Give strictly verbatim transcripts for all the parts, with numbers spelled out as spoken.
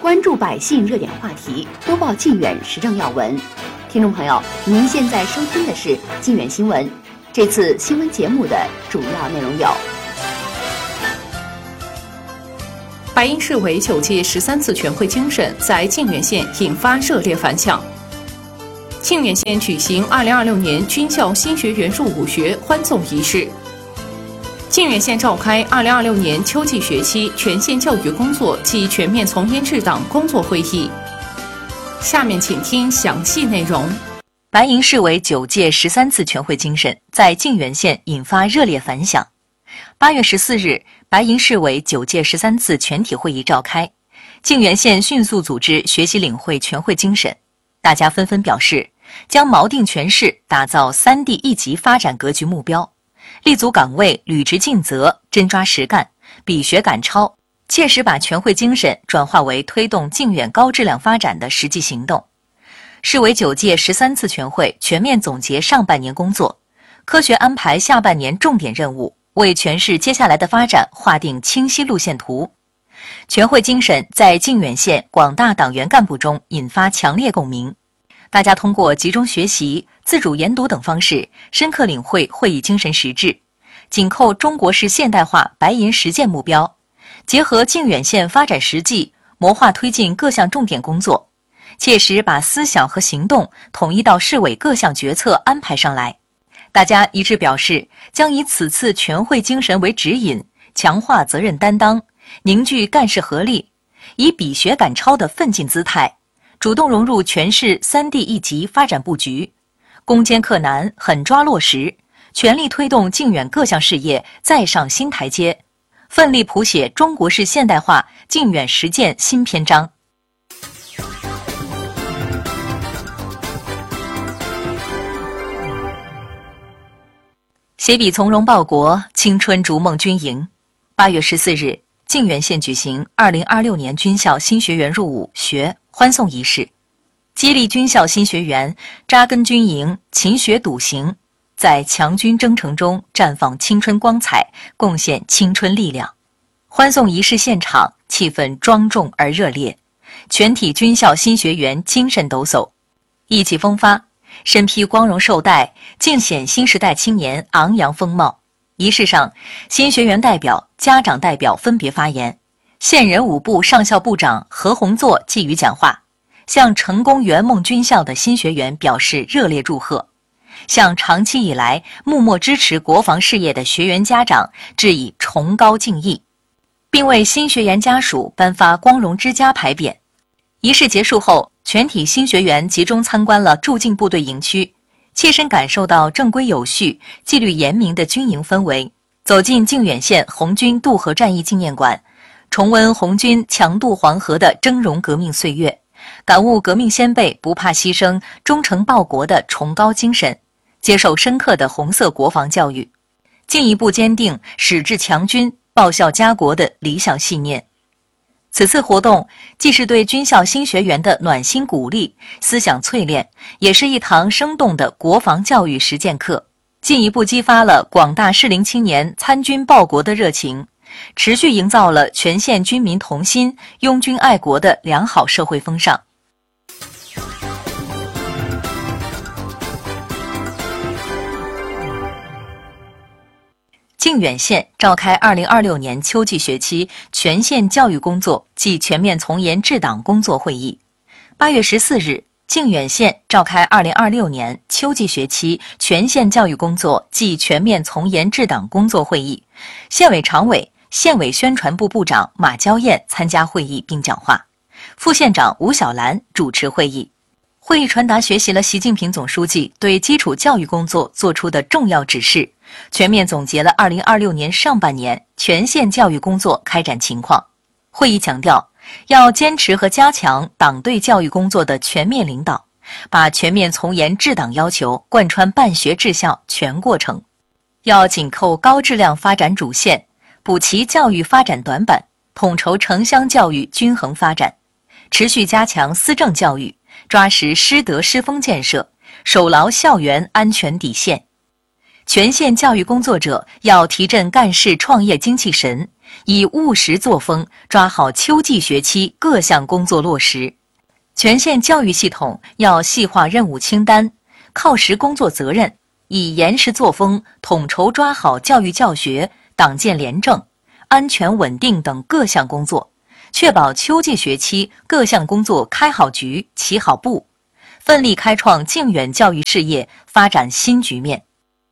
关注百姓热点话题，播报靖远时政要闻。听众朋友，您现在收听的是靖远新闻。这次新闻节目的主要内容有： 白银市委九届十三次全会精神在靖远县引发热烈反响。靖远县举行二零二六年军校新学员入伍学欢送仪式。靖远县召开二零二六年秋季学期全县教育工作暨全面从严治党工作会议。下面请听详细内容。 白银市委九届十三次全会精神在靖远县引发热烈反响。八月十四日，白银市委九届十三次全体会议召开，靖远县迅速组织学习领会全会精神，大家纷纷表示，将锚定全市打造三地一级发展格局目标，立足岗位，履职尽责，真抓实干，比学赶超，切实把全会精神转化为推动靖远高质量发展的实际行动。市委九届十三次全会全面总结上半年工作，科学安排下半年重点任务，为全市接下来的发展划定清晰路线图。全会精神在靖远县广大党员干部中引发强烈共鸣，大家通过集中学习、自主研读等方式，深刻领会会议精神实质，紧扣中国式现代化白银实践目标，结合靖远县发展实际，谋划推进各项重点工作，切实把思想和行动统一到市委各项决策安排上来。大家一致表示，将以此次全会精神为指引，强化责任担当，凝聚干事合力，以比学赶超的奋进姿态，主动融入全市三地一级发展布局，攻坚克难，狠抓落实，全力推动靖远各项事业再上新台阶，奋力谱写中国式现代化靖远实践新篇章。携笔从容报国，青春逐梦军营。八月十四日，靖远县举行二零二六年军校新学员入伍学欢送仪式，激励军校新学员扎根军营，勤学笃行，在强军征程中绽放青春光彩，贡献青春力量。欢送仪式现场气氛庄重而热烈，全体军校新学员精神抖擞，意气风发，身披光荣绶带，尽显新时代青年昂扬风貌。仪式上，新学员代表、家长代表分别发言，县人武部上校部长何洪作寄语讲话，向成功圆梦军校的新学员表示热烈祝贺，向长期以来默默支持国防事业的学员家长致以崇高敬意，并为新学员家属颁发光荣之家牌匾。仪式结束后，全体新学员集中参观了驻靖部队营区，切身感受到正规有序、纪律严明的军营氛围，走进靖远县红军渡河战役纪念馆，重温红军强渡黄河的峥嵘革命岁月，感悟革命先辈不怕牺牲、忠诚报国的崇高精神，接受深刻的红色国防教育，进一步坚定矢志强军、报效家国的理想信念。此次活动既是对军校新学员的暖心鼓励、思想淬炼，也是一堂生动的国防教育实践课，进一步激发了广大适龄青年参军报国的热情，持续营造了全县军民同心、拥军爱国的良好社会风尚。靖远县召开二零二六年秋季学期全县教育工作暨全面从严治党工作会议。八月十四日，靖远县召开二零二六年秋季学期全县教育工作暨全面从严治党工作会议，县委常委、县委宣传部部长马娇燕参加会议并讲话，副县长吴小兰主持会议。会议传达学习了习近平总书记对基础教育工作作出的重要指示，全面总结了二零二六年上半年全县教育工作开展情况。会议强调，要坚持和加强党对教育工作的全面领导，把全面从严治党要求贯穿办学治校全过程，要紧扣高质量发展主线，补齐教育发展短板，统筹城乡教育均衡发展，持续加强思政教育，抓实师德师风建设，守牢校园安全底线。全县教育工作者要提振干事创业精气神， 以务实作风抓好秋季学期各项工作落实。全县教育系统要细化任务清单，靠实工作责任，以严实作风统筹抓好教育教学、党建廉政、安全稳定等各项工作，确保秋季学期各项工作开好局、起好步，奋力开创靖远教育事业发展新局面。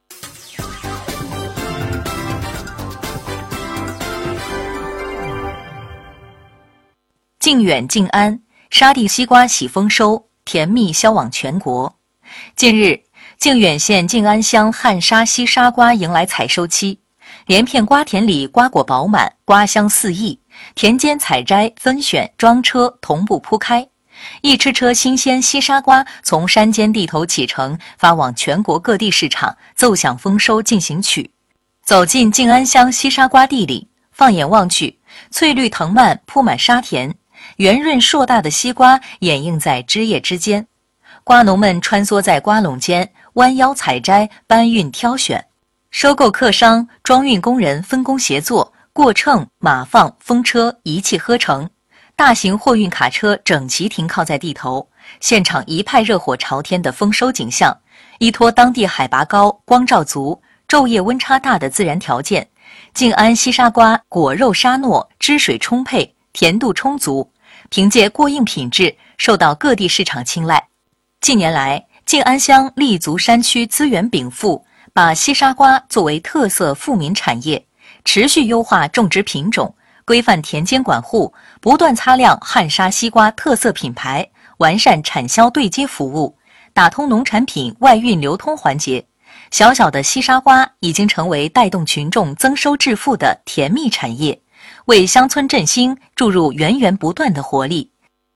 靖远靖安，沙地西瓜喜丰收，甜蜜销往全国。近日，靖远县靖安乡汉沙西沙瓜迎来采收期，连片瓜田里瓜果饱满，瓜香四溢，田间采摘、分选、装车同步铺开，一车车新鲜西沙瓜从山间地头启程，发往全国各地市场，奏响丰收进行曲。走进靖安乡西沙瓜地里，放眼望去，翠绿藤蔓铺满沙田，圆润硕大的西瓜掩映在枝叶之间，瓜农们穿梭在瓜垄间，弯腰采摘、搬运、挑选。收购客商、装运工人分工协作，过秤、码放、风车一气呵成。大型货运卡车整齐停靠在地头，现场一派热火朝天的丰收景象。依托当地海拔高、光照足、昼夜温差大的自然条件，靖安西沙瓜果肉沙糯，汁水充沛，甜度充足，凭借过硬品质受到各地市场青睐。近年来，靖安乡立足山区资源禀赋，把西沙瓜作为特色富民产业，持续优化种植品种，规范田间管护，不断擦亮汉沙西瓜特色品牌，完善产销对接服务，打通农产品外运流通环节。小小的西沙瓜已经成为带动群众增收致富的甜蜜产业，为乡村振兴注入源源不断的活力。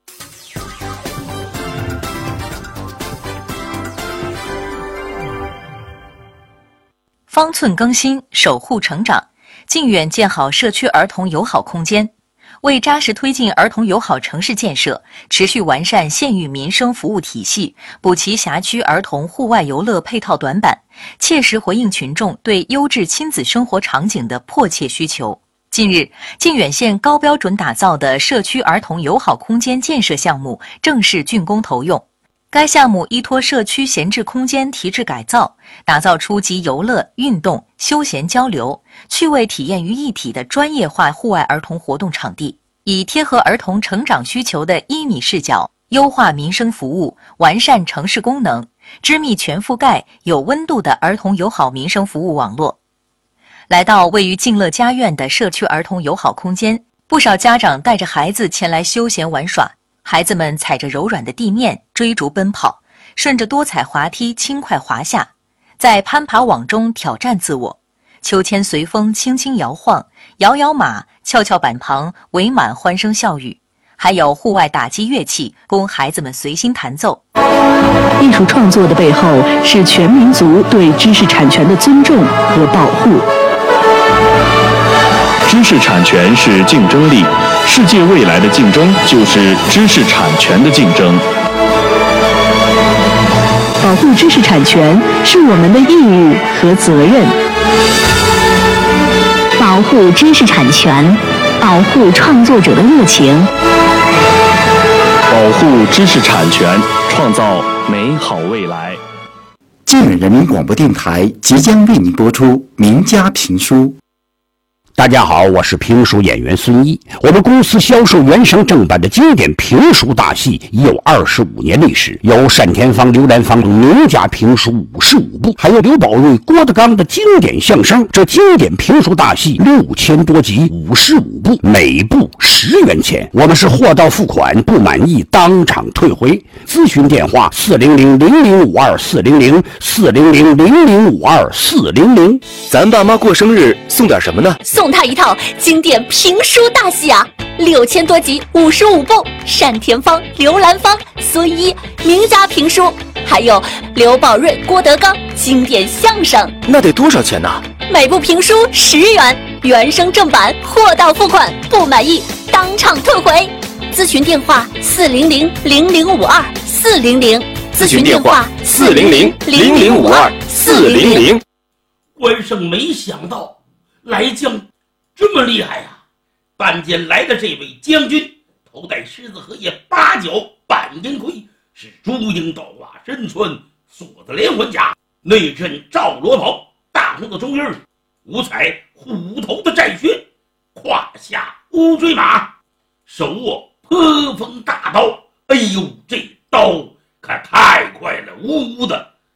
方寸更新，守护成长。靖远建好社区儿童友好空间，为扎实推进儿童友好城市建设，持续完善县域民生服务体系，补齐辖区儿童户外游乐配套短板，切实回应群众对优质亲子生活场景的迫切需求。近日，靖远县高标准打造的社区儿童友好空间建设项目正式竣工投用。该项目依托社区闲置空间提质改造，打造出集游乐、运动、休闲交流、趣味体验于一体的专业化户外儿童活动场地，以贴合儿童成长需求的一米视角，优化民生服务，完善城市功能，织密全覆盖有温度的儿童友好民生服务网络。来到位于靖乐家苑的社区儿童友好空间，不少家长带着孩子前来休闲玩耍。孩子们踩着柔软的地面追逐奔跑，顺着多彩滑梯轻快滑下，在攀爬网中挑战自我。秋千随风轻轻摇晃，摇摇马、跷跷板旁围满欢声笑语，还有户外打击乐器供孩子们随心弹奏。 艺术创作的背后是全民族对知识产权的尊重和保护。 知识产权是竞争力，世界未来的竞争就是知识产权的竞争。 保护知识产权是我们的义务和责任。 保护知识产权，保护创作者的热情。 保护知识产权，创造美好未来。 靖远人民广播电台即将为您播出名家评书。 大家好，我是评书演员孙一。我们公司销售原声正版的经典评书大戏已有二十五年历史，有单田芳、刘兰芳等名家评书五十五部，还有刘宝瑞、郭德纲的经典相声。这经典评书大戏六千多集，五十五部，每部十元钱。我们是货到付款，不满意当场退回。咨询电话：四零零零零五二四零零四零零零零五二四零零。 咱爸妈过生日送点什么呢？ 送他一套经典评书大戏啊，六千多集，五十五部，单田芳、刘兰芳、孙一名家评书，还有刘宝瑞、郭德纲经典相声。 那得多少钱呢？ 每部评书十元，原声正版，货到付款，不满意当场退回。咨询电话：四零零零零五二四零零。 咨询电话：四零零零零五二四零零。 关胜没想到来将这么厉害呀、啊！ 班间来的这位将军，头戴狮子荷叶八角半银盔，是朱缨刀挂身穿锁子连环甲，内衬赵罗袍，大红的中印，五彩虎头的战靴，胯下乌骓马，手握颇锋大刀。哎呦，这刀可太快了，呜呜的